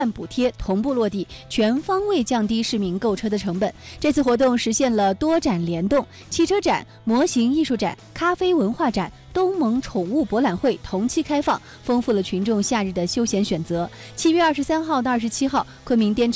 补贴同步落地，全方位降低市民购车的成本。这次活动实现了多展联动，汽车展、模型艺术展、咖啡文化展、东盟宠物博览会同期开放，丰富了群众夏日的休闲选择。7月23号到27号，昆明滇池